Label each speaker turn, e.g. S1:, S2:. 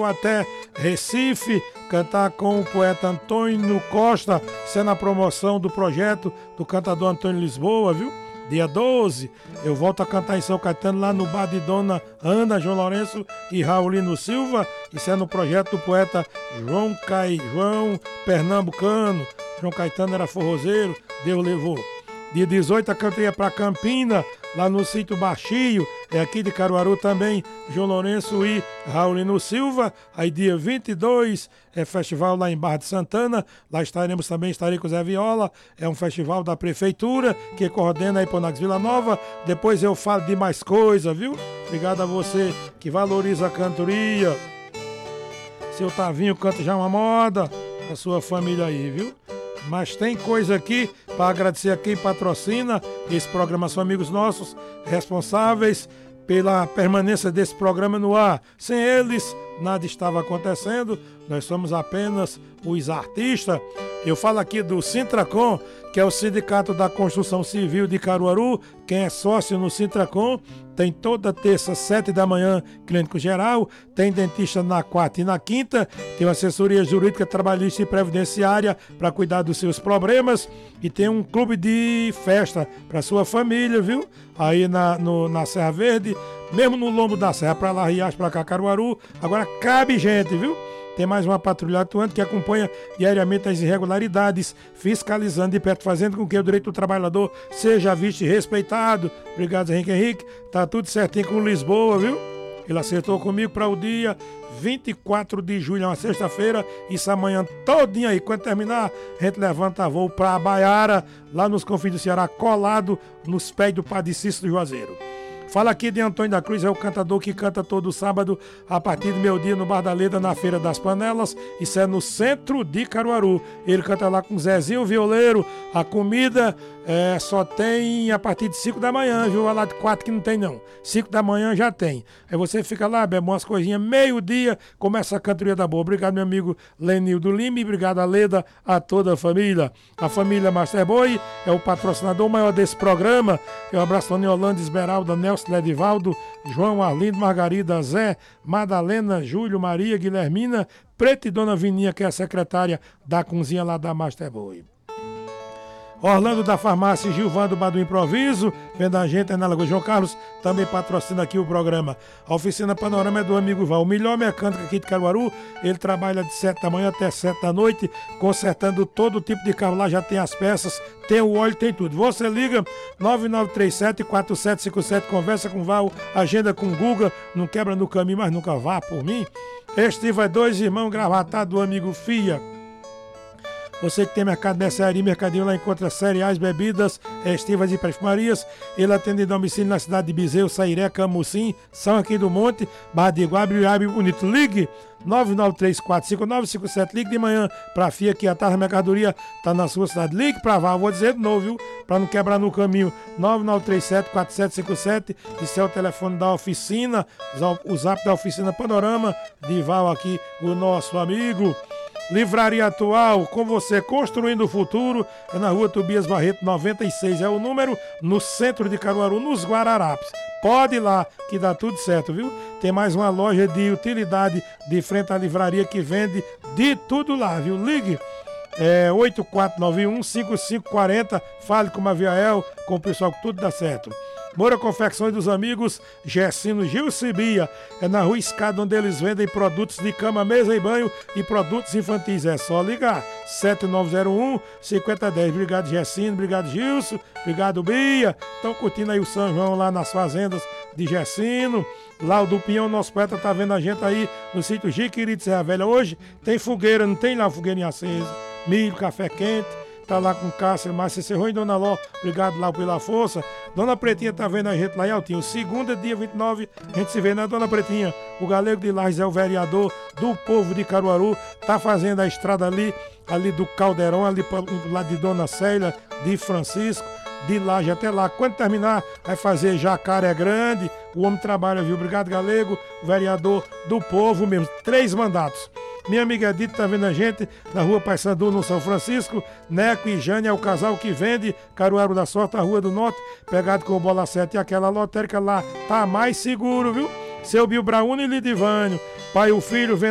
S1: vou até Recife cantar com o poeta Antônio Costa, sendo a promoção do projeto do cantador Antônio Lisboa, viu? Dia 12, eu volto a cantar em São Caetano, lá no bar de Dona Ana, João Lourenço e Raulino Silva. Isso é no projeto do poeta João Pernambucano. João Caetano era forrozeiro, Deus levou. Dia 18 a cantoria para Campina, lá no sítio Baixio, é aqui de Caruaru também, João Lourenço e Raulino Silva. Aí dia 22 é festival lá em Barra de Santana, lá estarei com o Zé Viola, é um festival da prefeitura que coordena aí Ponax Vila Nova. Depois eu falo de mais coisa, viu? Obrigado a você que valoriza a cantoria. Seu Tavinho canta já uma moda, a sua família aí, viu? Mas tem coisa aqui para agradecer a quem patrocina esse programa. São amigos nossos responsáveis pela permanência desse programa no ar. Sem eles, nada estava acontecendo. Nós somos apenas os artistas. Eu falo aqui do Sintracom, que é o Sindicato da Construção Civil de Caruaru. Quem é sócio no Sintracom tem toda terça, 7 da manhã, clínico geral, tem dentista na quarta e na quinta, tem uma assessoria jurídica, trabalhista e previdenciária para cuidar dos seus problemas, e tem um clube de festa para sua família, viu? Aí na Serra Verde, mesmo no lombo da serra, para lá Riacho, para cá Caruaru, agora cabe gente, viu? Tem mais uma patrulha atuante que acompanha diariamente as irregularidades, fiscalizando de perto, fazendo com que o direito do trabalhador seja visto e respeitado. Obrigado, Henrique. Tá tudo certinho com Lisboa, viu? Ele acertou comigo para o dia 24 de julho, uma sexta-feira. Isso amanhã todinho aí. Quando terminar, a gente levanta voo para a Baiara, lá nos confins do Ceará, colado nos pés do Padre Cícero do Juazeiro. Fala aqui de Antônio da Cruz, é o cantador que canta todo sábado a partir do meio-dia no Bar da Leda, na Feira das Panelas. Isso é no centro de Caruaru. Ele canta lá com Zezinho Violeiro. A comida só tem a partir de 5 da manhã, viu? Lá de 4 que não tem não. 5 da manhã já tem. Aí você fica lá, bebe umas coisinhas, meio-dia, começa a cantoria da boa. Obrigado, meu amigo Lenildo Lima, e obrigado a Leda, a toda a família. A família Master Boy é o patrocinador maior desse programa. Eu abraço Tony Holanda, Esmeralda, Nelson, Ledivaldo, João, Arlindo, Margarida, Zé, Madalena, Júlio, Maria, Guilhermina, Preta e Dona Vininha, que é a secretária da cozinha lá da Master Boy. Orlando da Farmácia, Gilvan do Bar do Improviso, vendo a gente aí na Lagoa. João Carlos também patrocina aqui o programa. A oficina Panorama é do amigo Val, o melhor mecânico aqui de Caruaru. Ele trabalha de 7 da manhã até 7 da noite, consertando todo tipo de carro. Lá já tem as peças, tem o óleo, tem tudo. Você liga 9937-4757, conversa com o Val, agenda com o Guga, não quebra no caminho, mas nunca vá por mim. Este vai dois irmãos gravatados do amigo Fia. Você que tem mercado mercearia, mercadinho lá encontra cereais, bebidas, estivas e perfumarias. Ele atende em domicílio na cidade de Bezerro, Sairé, Camucim, São aqui do Monte, Barra de Iguabe, Uiabe Bonito. Ligue 993-459-57. Ligue de manhã pra FIA que a tarde a mercadoria tá na sua cidade. Ligue pra Val, vou dizer de novo, viu? Pra não quebrar no caminho. 9937-4757. Esse é o telefone da oficina, o zap da oficina Panorama de Val aqui, o nosso amigo. Livraria Atual, com você construindo o futuro, é na rua Tobias Barreto 96, é o número, no centro de Caruaru, nos Guararapes. Pode ir lá que dá tudo certo, viu? Tem mais uma loja de utilidade de frente à livraria que vende de tudo lá, viu? Ligue 8491-5540, fale com a Viael, com o pessoal que tudo dá certo. Moura Confecções dos Amigos, Gessino Gilcibia, é na Rua Escada, onde eles vendem produtos de cama, mesa e banho e produtos infantis. É só ligar, 7901-5010. Obrigado, Gessino, obrigado, Gilson, obrigado, Bia. Estão curtindo aí o São João lá nas fazendas de Gessino. Lá o do Pinhão, nosso poeta, tá vendo a gente aí no sítio Jiquiri de Serra Velha. Hoje tem fogueira, não tem lá fogueirinha acesa, milho, café quente. Tá lá com Cássio, Márcia Serrão e Dona Ló, obrigado lá pela força. Dona Pretinha tá vendo a gente lá em Altinho. Segunda, dia 29, a gente se vê, né, Dona Pretinha? O Galego de Lages é o vereador do povo de Caruaru, tá fazendo a estrada ali do Caldeirão, ali lá de Dona Célia, de Francisco, de Lages até lá. Quando terminar, vai fazer Jacaré Grande. O homem trabalha, viu? Obrigado, Galego, vereador do povo mesmo. 3 mandatos. Minha amiga Edith tá vendo a gente na rua Paysandu, no São Francisco. Neco e Jane é o casal que vende Caruaru da Sorte, a Rua do Norte, pegado com o Bola 7 e aquela lotérica lá tá mais seguro, viu? Seu Bill Braune e Lidivânio, pai e o filho vendo